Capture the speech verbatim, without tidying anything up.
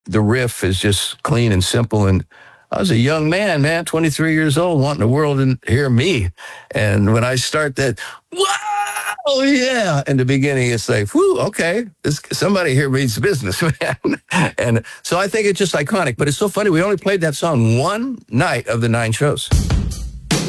the riff is just clean and simple. And I was a young man, man, twenty-three years old, wanting the world to hear me. And when I start that, wow, yeah, in the beginning, it's like, whew, okay, this, somebody here means business, man. And so I think it's just iconic. But it's so funny. We only played that song one night of the nine shows.